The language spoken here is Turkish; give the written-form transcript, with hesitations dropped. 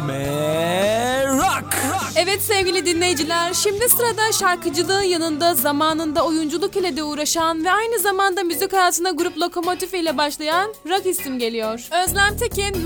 Merak. Evet sevgili dinleyiciler, şimdi sırada şarkıcılığın yanında zamanında oyunculuk ile de uğraşan ve aynı zamanda müzik hayatına grup Lokomotif ile başlayan rock isim geliyor. Özlem Tekin,